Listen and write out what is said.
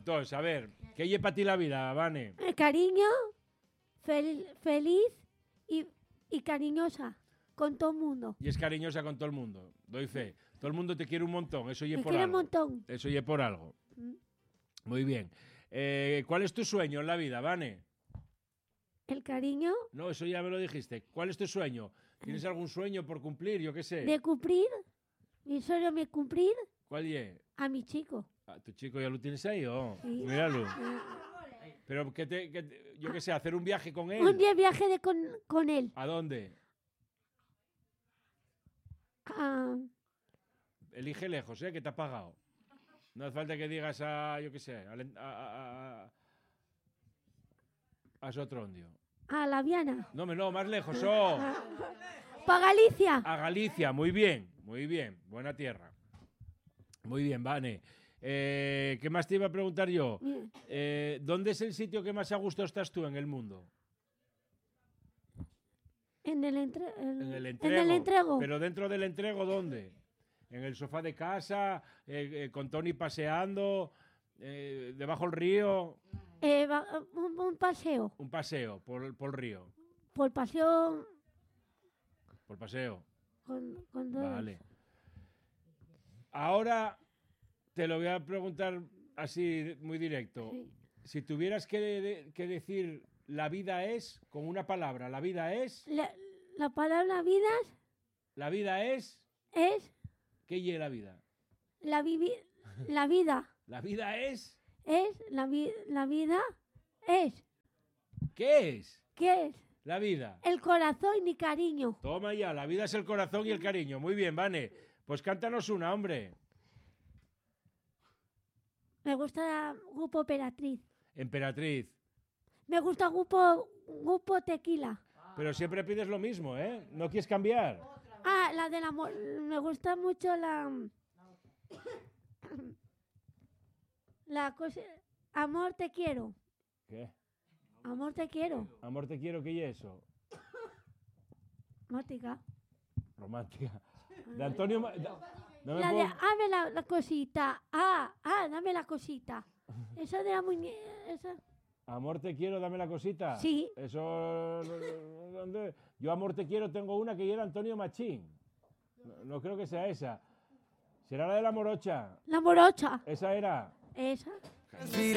entonces, a ver, ¿qué lleva para ti la vida, Vane? Cariño, feliz y cariñosa con todo el mundo. Y es cariñosa con todo el mundo, doy fe. Todo el mundo te quiere un montón, eso lleva Me por quiere un algo. montón. Eso lleva por algo. Mm. Muy bien. ¿Cuál es tu sueño en la vida, Vane? El cariño No, eso ya me lo dijiste. ¿Cuál es tu sueño? ¿Tienes algún sueño por cumplir? Yo qué sé. de cumplir, mi sueño de cumplir ¿Cuál es? a mi chico. ¿Tu chico ya lo tienes ahí? Oh, Sí. míralo. Pero yo qué sé, hacer un viaje con él. Un día viaje con él. ¿A dónde? Ah, Elige lejos, que te ha pagado. No hace falta que digas yo qué sé, a Sotrondio. a La Viana. No, más lejos, oh. Para Galicia. A Galicia, muy bien, buena tierra. Muy bien, Vane. ¿Qué más te iba a preguntar yo? ¿Dónde es el sitio que más a gusto estás tú en el mundo? En el En el entrego. Pero dentro del entrego, ¿dónde? ¿En el sofá de casa? ¿Con Tony paseando? ¿Debajo del río? Un paseo. Un paseo por el río. Por paseo. Por paseo. Con todo Vale. eso. Ahora te lo voy a preguntar así muy directo. Sí. Si tuvieras que decir la vida es, con una palabra, la vida es... La palabra vidas La vida es... es ¿Qué lleva la vida? la vida. La vida es... Es la vida es. ¿Qué es? ¿Qué es? La vida. El corazón y cariño. Toma ya, la vida es el corazón y el cariño. Muy bien, Vane. Pues cántanos una, hombre. Me gusta Grupo Emperatriz. Emperatriz. Me gusta Grupo Tequila. Pero siempre pides lo mismo, ¿eh? ¿No quieres cambiar? Ah, la del amor. Me gusta mucho la cosa. Amor, te quiero. ¿Qué? Amor, te quiero. Amor, te quiero, ¿qué es eso? Mótica. Romántica. De Antonio... No me La de, puedo- dame la cosita. Dame la cosita. Esa de la muñeca. Amor, te quiero, dame la cosita. Sí. Eso... ¿dónde? Yo, amor, te quiero, tengo una que era Antonio Machín. No creo que sea esa. ¿Será la de la morocha? La morocha. ¿Esa era? Esa.